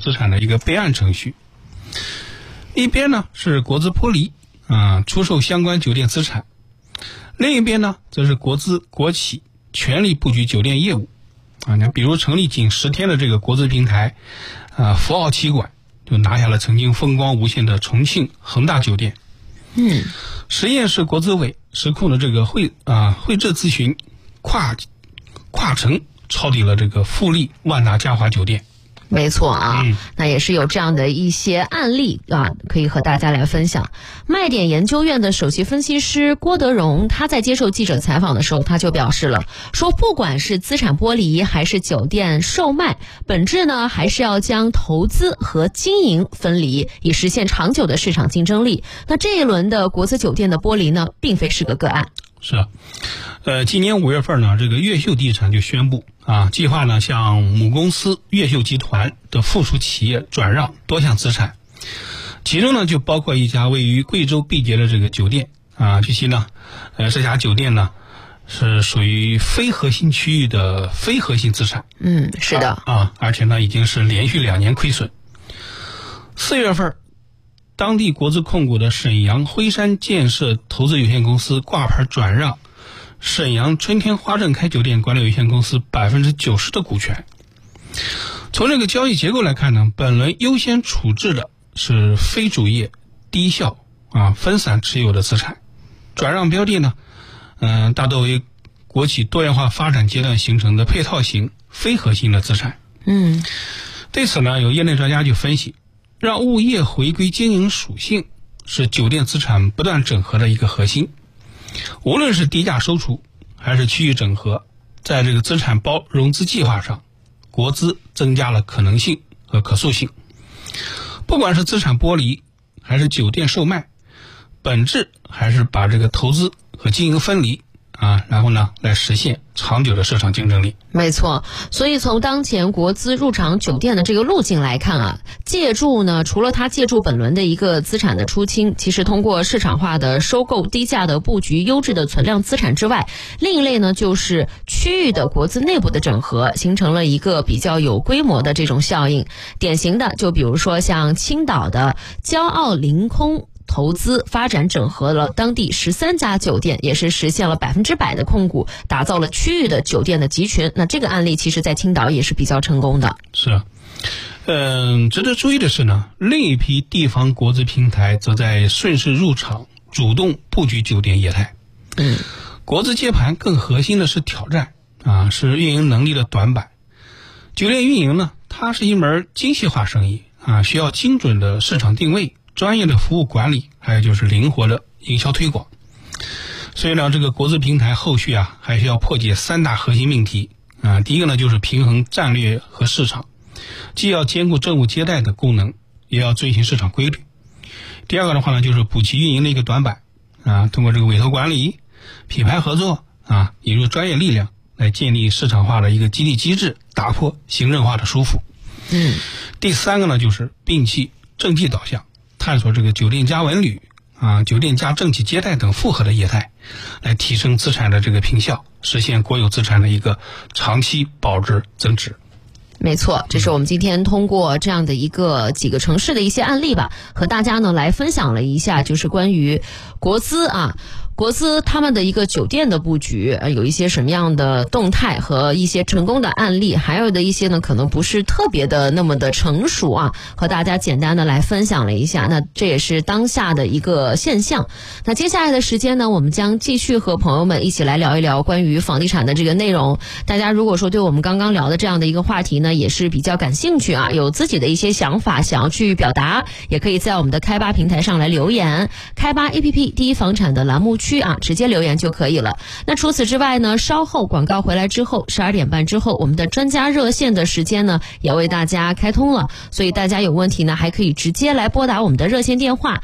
资产的一个备案程序。一边呢是国资玻璃出售相关酒店资产，另一边呢则是国资国企全力布局酒店业务你比如成立仅10天的这个国资平台福奥企管就拿下了曾经风光无限的重庆恒大酒店。实验室国资委实控的这个汇智咨询跨城抄底了这个富力万达嘉华酒店。 没错那也是有这样的一些案例可以和大家来分享。麦点研究院的首席分析师郭德荣，他在接受记者采访的时候，他就表示了，说不管是资产剥离还是酒店售卖，本质呢还是要将投资和经营分离，以实现长久的市场竞争力。那这一轮的国资酒店的剥离呢，并非是个案。 是今年5月份呢，这个越秀地产就宣布计划呢向母公司越秀集团的附属企业转让多项资产，其中呢就包括一家位于贵州毕节的这个酒店据悉呢这家酒店呢是属于非核心区域的非核心资产。 是的而且呢已经是连续2年亏损。4月份当地国资控股的沈阳辉山建设投资有限公司挂牌转让沈阳春天花正开酒店管理有限公司90%的股权。从这个交易结构来看呢，本轮优先处置的是非主业低效分散持有的资产，转让标的呢大多为国企多元化发展阶段形成的配套型非核心的资产。对此呢，有业内专家就分析，让物业回归经营属性是酒店资产不断整合的一个核心。无论是低价收出还是区域整合，在这个资产包融资计划上，国资增加了可能性和可塑性。不管是资产剥离还是酒店售卖，本质还是把这个投资和经营分离然后呢来实现长久的市场竞争力。 没错，所以从当前国资入场酒店的这个路径来看借助呢，除了它借助本轮的一个资产的出清，其实通过市场化的收购、低价的布局优质的存量资产之外，另一类呢就是区域的国资内部的整合，形成了一个比较有规模的这种效应。典型的就比如说像青岛的骄傲凌空投资发展整合了当地13家酒店，也是实现了100%的控股，打造了区域的酒店的集群。那这个案例其实在青岛也是比较成功的。 是值得注意的是呢，另一批地方国资平台则在顺势入场，主动布局酒店业态。国资接盘更核心的是挑战是运营能力的短板。酒店运营呢，它是一门精细化生意需要精准的市场定位、专业的服务管理，还有就是灵活的营销推广。所以呢，这个国资平台后续还需要破解3大核心命题第一个呢就是平衡战略和市场，既要兼顾政务接待的功能，也要遵循市场规律。第二个的话呢，就是补齐运营的一个短板通过这个委托管理、品牌合作引入专业力量来建立市场化的一个激励机制，打破行政化的束缚。第三个呢就是摒弃政绩导向，探索这个酒店加文旅酒店加政企接待等复合的业态，来提升资产的这个平效，实现国有资产的一个长期保值增值。 没错，这是我们今天通过这样的几个城市的一些案例吧，和大家呢来分享了一下，就是关于国资国资他们的一个酒店的布局有一些什么样的动态和一些成功的案例，还有的一些呢可能不是特别的那么的成熟和大家简单的来分享了一下。那这也是当下的一个现象。那接下来的时间呢，我们将继续和朋友们一起来聊一聊关于房地产的这个内容。大家如果说对我们刚刚聊的这样的一个话题呢也是比较感兴趣有自己的一些想法想要去表达，也可以在我们的开吧平台上来留言，开吧 APP 第一房产的栏目区直接留言就可以了。那除此之外呢，稍后广告回来之后，12点半之后，我们的专家热线的时间呢也为大家开通了，所以大家有问题呢还可以直接来拨打我们的热线电话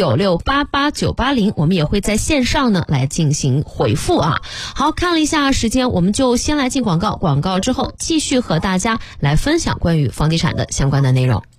96888980，我们也会在线上呢来进行回复好，看了一下时间，我们就先来进广告，广告之后继续和大家来分享关于房地产的相关的内容。